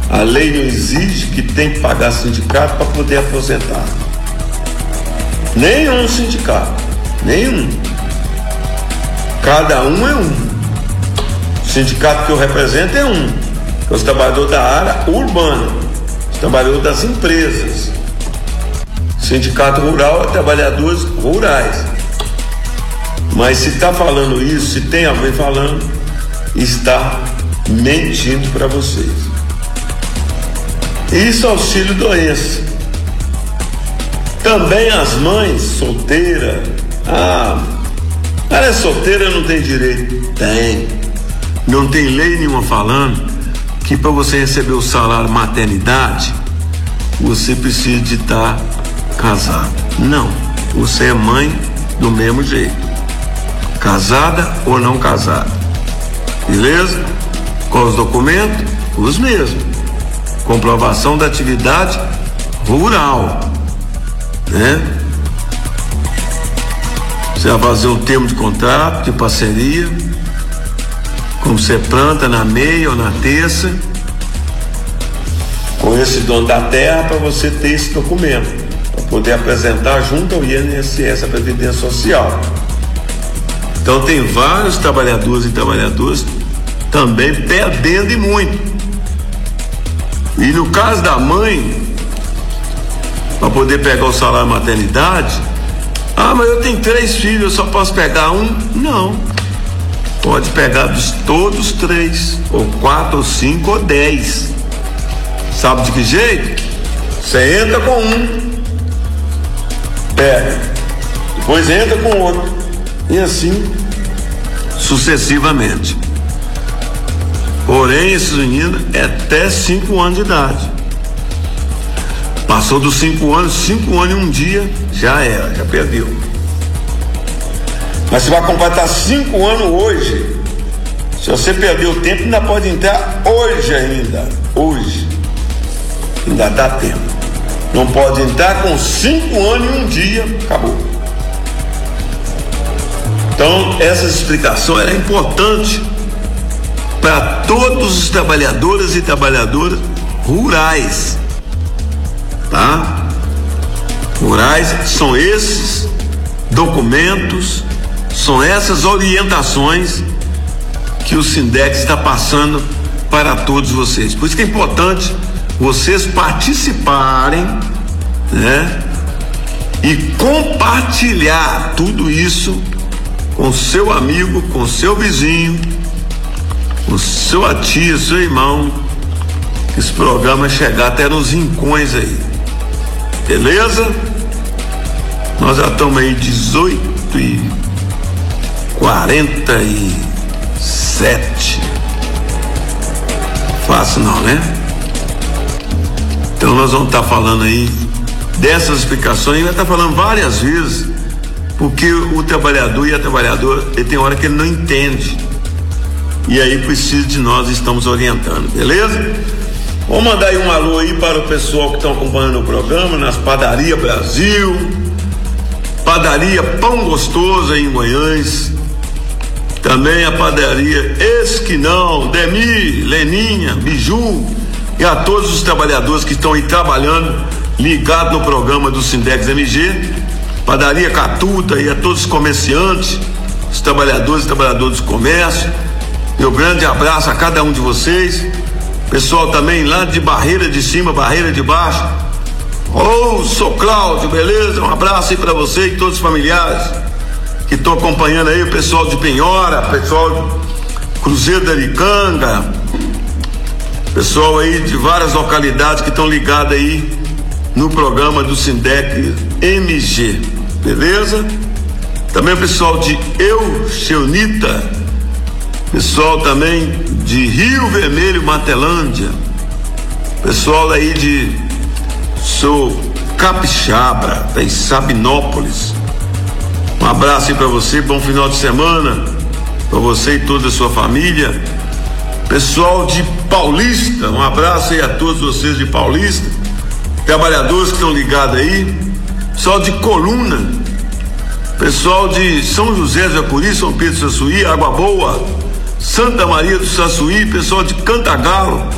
A lei não exige que tem que pagar sindicato para poder aposentar. Nenhum sindicato, nenhum. Cada um é um. O sindicato que eu represento é um. É os trabalhadores da área urbana, os trabalhadores das empresas. Sindicato rural é trabalhadores rurais. Mas se está falando isso, se tem alguém falando, está mentindo para vocês. Isso é auxílio doença. Também as mães solteiras. Ela é solteira, não tem direito. Tem. Não tem lei nenhuma falando que para você receber o salário maternidade, você precisa de estar casado. Não. Você é mãe do mesmo jeito. Casada ou não casada. Beleza? Qual os documentos? Os mesmos. Comprovação da atividade rural, né? Você vai fazer um termo de contrato, de parceria, como você planta na meia ou na terça, com esse dono da terra, para você ter esse documento, para poder apresentar junto ao INSS, a Previdência Social. Então tem vários trabalhadores e trabalhadoras também perdendo e muito. E no caso da mãe, para poder pegar o salário maternidade, mas eu tenho 3 filhos, eu só posso pegar um? Não. Pode pegar de todos 3, ou 4, ou 5, ou 10. Sabe de que jeito? Você entra com um, pega, depois entra com outro, e assim sucessivamente. Porém, esses meninos é até 5 anos de idade. Passou dos 5 anos, 5 anos e um dia, já era, já perdeu. Mas você vai completar 5 anos hoje. Se você perdeu o tempo, ainda pode entrar hoje ainda. Hoje. Ainda dá tempo. Não pode entrar com 5 anos e um dia, acabou. Então, essa explicação era importante para todos os trabalhadores e trabalhadoras rurais, tá? Rurais são esses documentos, são essas orientações que o Sindex está passando para todos vocês. Por isso que é importante vocês participarem, né? E compartilhar tudo isso com seu amigo, com seu vizinho, com sua tia, seu irmão, que esse programa chegar até nos rincões aí. Beleza? Nós já estamos aí 18h47. Fácil não, né? Então nós vamos estar falando aí dessas explicações, e vai estar falando várias vezes, porque o trabalhador e a trabalhadora, ele tem hora que ele não entende, e aí precisa de nós, estamos orientando, beleza? Vamos mandar aí um alô aí para o pessoal que estão acompanhando o programa nas Padaria Brasil, Padaria Pão Gostoso aí em Goiás, também a Padaria Esquinão, Demi, Leninha, Biju, e a todos os trabalhadores que estão aí trabalhando, ligados no programa do Sindex MG, Padaria Catuta, e a todos os comerciantes, os trabalhadores e trabalhadoras do comércio. Meu grande abraço a cada um de vocês. Pessoal também lá de Barreira de Cima, Barreira de Baixo. Sou Cláudio, beleza? Um abraço aí para você e todos os familiares que estão acompanhando aí, o pessoal de Penhora, pessoal de Cruzeiro da Aricanga, pessoal aí de várias localidades que estão ligados aí no programa do Sindex MG, beleza? Também o pessoal de Euxeunita, pessoal também de Rio Vermelho, Matelândia, pessoal aí de Capixaba, da Sabinópolis. Um abraço aí para você, bom final de semana para você e toda a sua família. Pessoal de Paulista, um abraço aí a todos vocês de Paulista, trabalhadores que estão ligados aí, pessoal de Coluna, pessoal de São José do Japuri, São Pedro do Saçuí, Água Boa, Santa Maria do Saçuí, pessoal de Cantagalo,